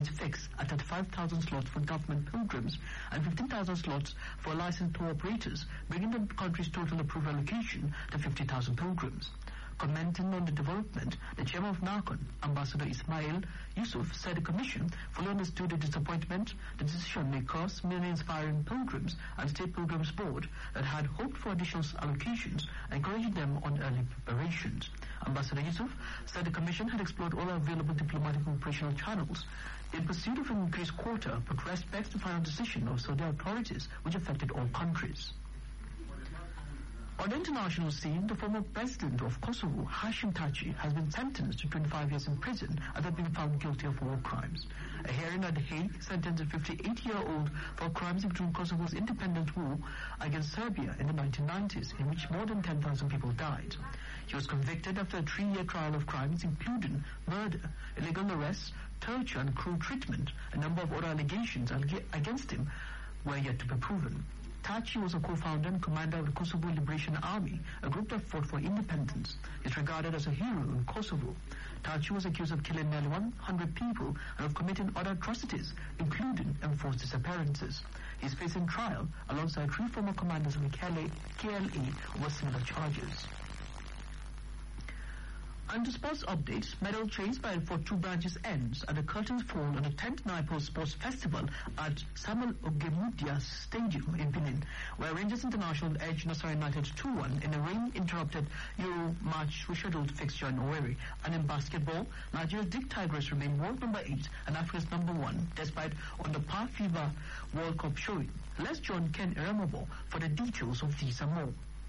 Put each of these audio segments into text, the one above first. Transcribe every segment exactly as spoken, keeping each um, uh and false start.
fixed at thirty-five thousand slots for government pilgrims and fifteen thousand slots for licensed tour operators, bringing the country's total approved allocation to fifty thousand pilgrims. Commenting on the development, the chairman of NARCON, Ambassador Ismail Yusuf, said the commission fully understood the disappointment the decision may cause many inspiring pilgrims and State Pilgrims Board that had hoped for additional allocations, encouraging them on early preparations. Ambassador Yusuf said the commission had explored all available diplomatic and operational channels in pursuit of an increased quota, but respects the final decision of Saudi authorities, which affected all countries. On the international scene, the former president of Kosovo, Hashim Thaçi, has been sentenced to twenty-five years in prison after being found guilty of war crimes. A hearing at The Hague sentenced the fifty-eight-year-old for crimes including Kosovo's independent war against Serbia in the nineteen nineties, in which more than ten thousand people died. He was convicted after a three-year trial of crimes including murder, illegal arrests, torture and cruel treatment. A number of other allegations against him were yet to be proven. Thaçi was a co-founder and commander of the Kosovo Liberation Army, a group that fought for independence. He is regarded as a hero in Kosovo. Thaçi was accused of killing nearly one hundred people and of committing other atrocities, including enforced disappearances. He is facing trial alongside three former commanders of the K L A over similar charges. And to sports updates, medal chase by for two branches ends and the curtains fall on the tenth Naipo Sports Festival at Samuel Ogemudia Stadium in Benin, where Rangers International edged Nasarawa United two one in a rain-interrupted Euro match rescheduled fixture in Owerri. And in basketball, Nigeria's Dick Tigers remain world number eight and Africa's number one, despite on the Par FIBA World Cup showing. Let's join Ken Eramobo for the details of these and more.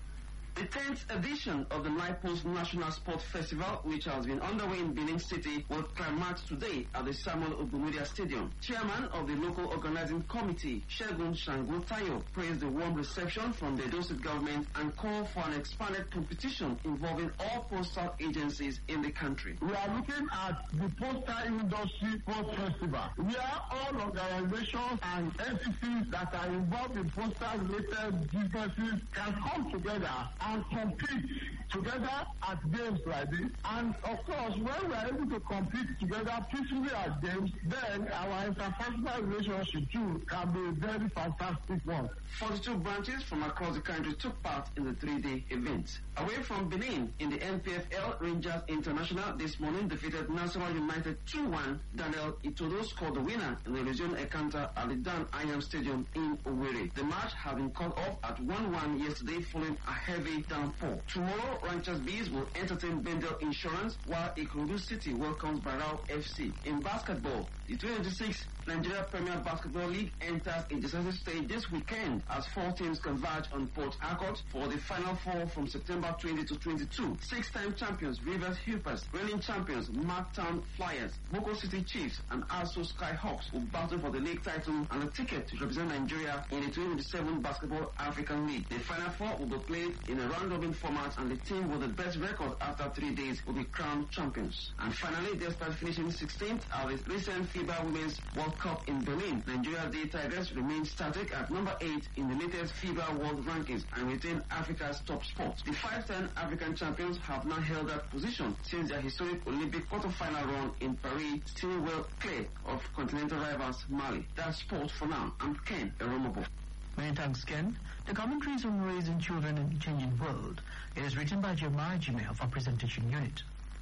The tenth edition of the Naipo's National Sports Festival, which has been underway in Benin City, will climax today at the Samuel Ogbumudia Stadium. Chairman of the local organizing committee, Segun Shango Tayo, praised the warm reception from the Edo State government and called for an expanded competition involving all postal agencies in the country. We are looking at the Postal Industry Sports Festival, where all organizations and entities that are involved in postal-related businesses can come together and compete together at games like this. And of course, when we are able to compete together peacefully at games, then our interpersonal relationship too can be a very fantastic one. forty-two branches from across the country took part in the three-day event. Away from Benin, in the N P F L, Rangers International this morning defeated Nasarawa United two one. Daniel Itodo scored the winner in the resumed encounter at the Dan Ayam Stadium in Owerri. The match had been called off at one one yesterday following a heavy downpour. Tomorrow, Ranchers Bees will entertain Bendel Insurance, while Ikorodu City welcomes Barao F C. In basketball, the twenty twenty-six Nigeria Premier Basketball League enters a decisive stage this weekend as four teams converge on Port Harcourt for the Final Four from September twentieth to twenty-second. Six-time champions Rivers Hoopers, reigning champions Marktown Flyers, Boko City Chiefs, and Aso Skyhawks will battle for the league title and a ticket to represent Nigeria in the twenty twenty-seven Basketball African League. The Final Four will be played in a round-robin format, and the team with the best record after three days will be crowned champions. And finally, despite finishing sixteenth at the recent FIBA Women's World Cup in Berlin, Nigeria D Tigers remain static at number eight in the latest FIBA World Rankings and retain Africa's top spot. The five-time African champions have now held that position since their historic Olympic quarter-final run in Paris, still well clear of continental rivals Mali. That's sport for now. I'm Ken Eromobo. Many thanks, Ken. The commentaries on raising children in a changing world. It is written by Jeremiah Jimmy of our presentation unit.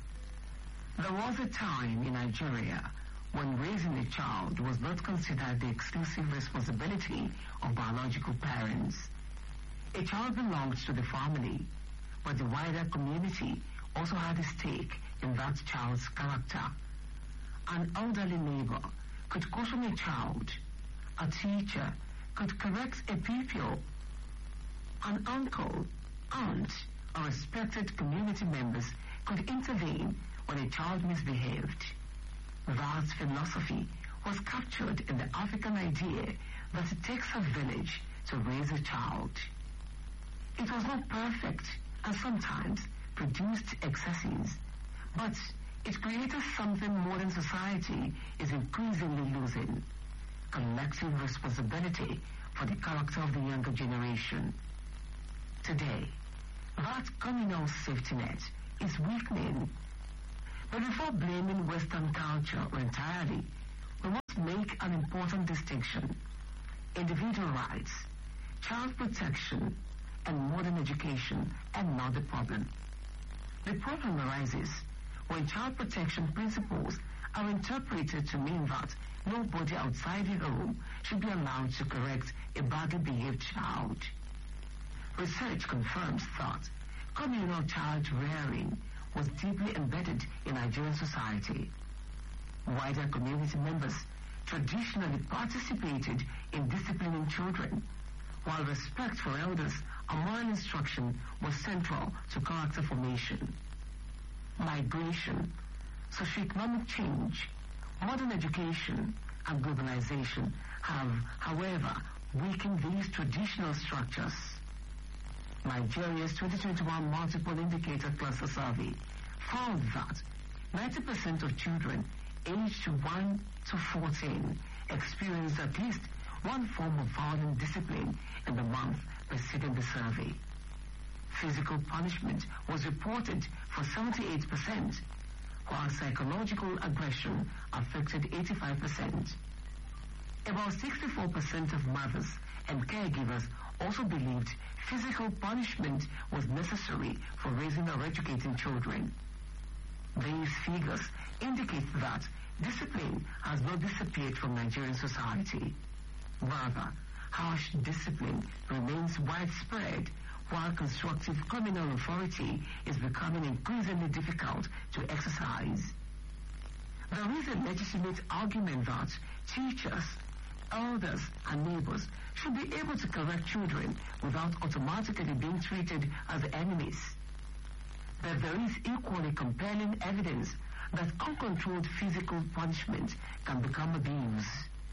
There was a time in Nigeria when raising a child was not considered the exclusive responsibility of biological parents. A child belonged to the family, but the wider community also had a stake in that child's character. An elderly neighbor could caution a child. A teacher could correct a pupil. An uncle, aunt, or respected community members could intervene when a child misbehaved. That philosophy was captured in the African idea that it takes a village to raise a child. It was not perfect and sometimes produced excesses, but it created something modern society is increasingly losing: collective responsibility for the character of the younger generation. Today, that communal safety net is weakening. But before blaming Western culture entirely, we must an important distinction. Individual rights, child protection, and modern education are not the problem. The problem arises when child protection principles are interpreted to mean that nobody outside the home should be allowed to correct a badly behaved child. Research confirms that communal child rearing was deeply embedded in Nigerian society. Wider community members traditionally participated in disciplining children, while respect for elders and moral instruction was central to character formation. Migration, socioeconomic change, modern education, and globalization have, however, weakened these traditional structures. Nigeria's twenty twenty-one Multiple Indicator Cluster Survey found that ninety percent of children aged one to fourteen experienced at least one form of violent discipline in the month preceding the survey. Physical punishment was reported for seventy-eight percent, while psychological aggression affected eighty-five percent. About sixty-four percent of mothers and caregivers also believed physical punishment was necessary for raising or educating children. These figures indicate that discipline has not disappeared from Nigerian society. Rather, harsh discipline remains widespread, while constructive communal authority is becoming increasingly difficult to exercise. There is a legitimate argument that teachers, elders, and neighbors should be able to correct children without automatically being treated as enemies. But there is equally compelling evidence that uncontrolled physical punishment can become abuse.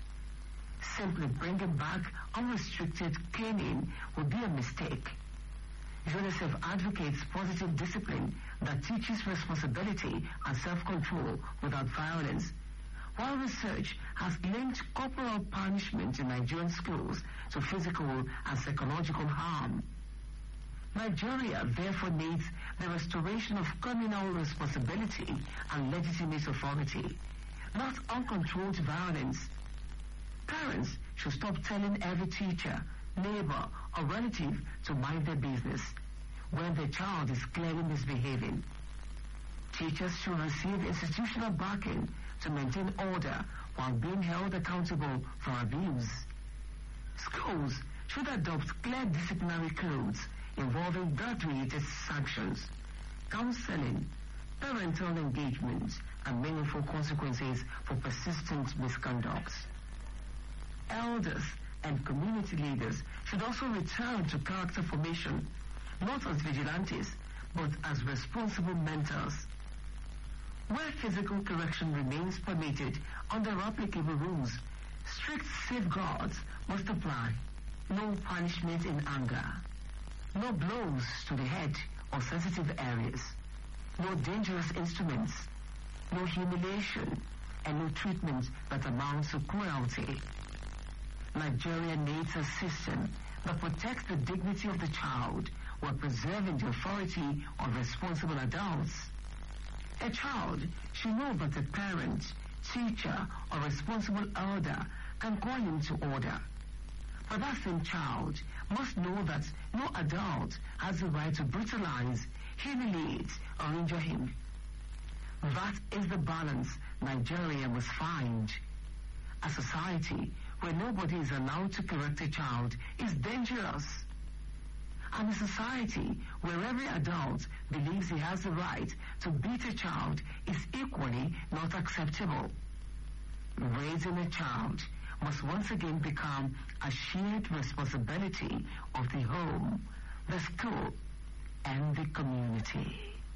Simply bringing back unrestricted caning would be a mistake. UNICEF advocates positive discipline that teaches responsibility and self-control without violence, while research has linked corporal punishment in Nigerian schools to physical and psychological harm. Nigeria therefore needs the restoration of communal responsibility and legitimate authority, not uncontrolled violence. Parents should stop telling every teacher, neighbor, or relative to mind their business when their child is clearly misbehaving. Teachers should receive institutional backing to maintain order while being held accountable for abuse. Schools should adopt clear disciplinary codes involving graduated sanctions, counseling, parental engagement, and meaningful consequences for persistent misconduct. Elders and community leaders should also return to character formation, not as vigilantes, but as responsible mentors. Where physical correction remains permitted under applicable rules, strict safeguards must apply. No punishment in anger. No blows to the head or sensitive areas. No dangerous instruments. No humiliation, and no treatment that amounts to cruelty. Nigeria needs a system that protects the dignity of the child while preserving the authority of responsible adults. A child should know that a parent, teacher, or responsible elder can call him to order. But that same child must know that no adult has the right to brutalize, humiliate, or injure him. That is the balance Nigeria must find. A society where nobody is allowed to correct a child is dangerous. And a society where every adult believes he has the right to beat a child is equally not acceptable. Raising a child must once again become a shared responsibility of the home, the school, and the community.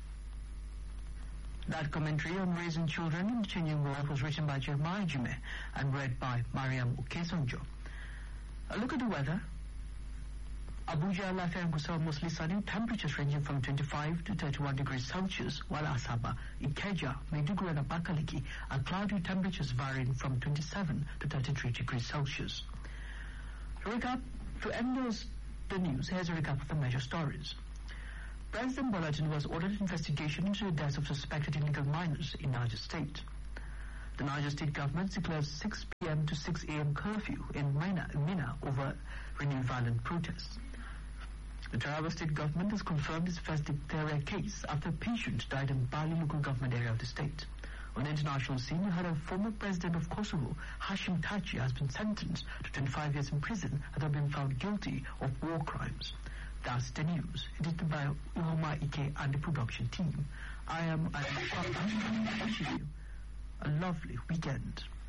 That commentary on raising children in the changing world was written by Jeremiah Jime and read by Mariam Ukesonjo. A look at the weather. Abuja, Lafayette, and Gusau mostly sunny, temperatures ranging from twenty-five to thirty-one degrees Celsius, while Asaba, Ikeja, Maiduguri, and Abakaliki are cloudy, temperatures varying from twenty-seven to thirty-three degrees Celsius. To recap, to end those, the news, here's a recap of the major stories. President Bola Tinubu has ordered investigation into the deaths of suspected illegal miners in Niger State. The Niger State government declared six p m to six a m curfew in Mina, Mina over renewed violent protests. The Taraba State government has confirmed its first diphtheria case after a patient died in Bali local government area of the state. On the international scene, we heard a former president of Kosovo, Hashim Thaci, has been sentenced to twenty-five years in prison after being found guilty of war crimes. That's the news. Edited by Uhoma Ike and the production team. I am Ayman Papa, wishing you a lovely weekend.